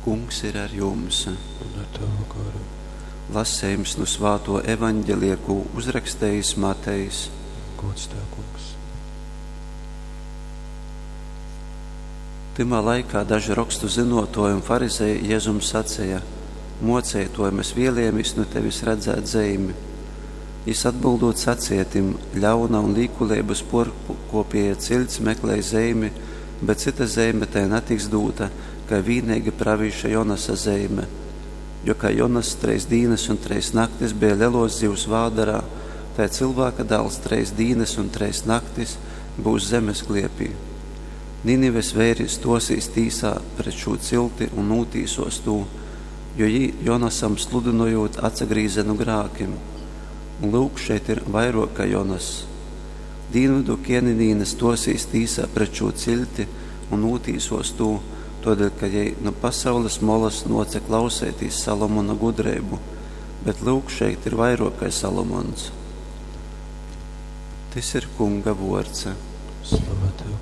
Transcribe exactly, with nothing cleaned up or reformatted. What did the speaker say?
Kungs ir ar jums. Un ar tavu garu. Lasējums no Svēto evaņģelija, ko uzrakstījis Matejs. Gods tev, Kungs. Timā laikā daži rakstu zinotoji un farizēji Jēzum sacīja: Mocētoji, mēs vēlamies no tevis redzēt zīmi. Jis atbildot sacietim: ļauna un līkulības porkopēja cilts meklē zīmi, bet cita zīme tai netiks dūta, kā vienīgi pravīša Jonasa zīme. Jo kā Jonas treis dīnas un treis naktis bija lielos zivs vādarā, tā cilvēka dēls treis dīnas un treis naktis būs zemes kliepī. Ninives vēris tosīs tīsā pret šo cilti un nūtīsos tū, jo jī Jonasam sludinojot atsagrīze no grākim. Un lūk, šeit ir vairāk kā Jonas. Dīnvidu kieninīnes tosīs tīsā pret šo cilti un nūtīsos tū, todēļ, ka jai no pasaules molas noce klausētīs Salomona gudreibu, bet lūk, šeit ir vairāk kā Salomons. Tas ir Kunga vords. Slava tev,